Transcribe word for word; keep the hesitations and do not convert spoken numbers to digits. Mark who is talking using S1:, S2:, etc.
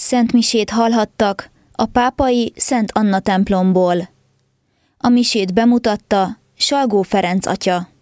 S1: Szent misét hallhattak a pápai Szent Anna templomból. A misét bemutatta Salgó Ferenc atya.